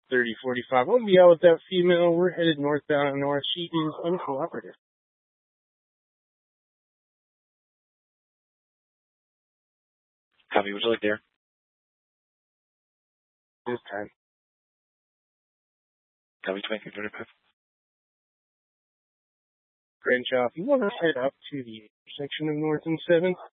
3045. I'll be out with that female. We're headed northbound and north. She is uncooperative. Copy. Would you like there? This time. Copy 2335. Crenshaw, if you want to head up to the intersection of North and 7th,